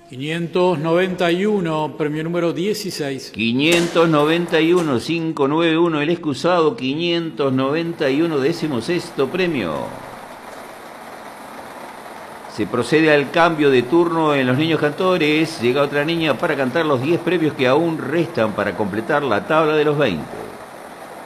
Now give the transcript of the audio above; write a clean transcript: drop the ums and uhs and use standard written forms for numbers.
591, premio número 16. 591, 591, el excusado. 591, 16º premio. Se procede al cambio de turno en los niños cantores. Llega otra niña para cantar los 10 premios que aún restan para completar la tabla de los 20.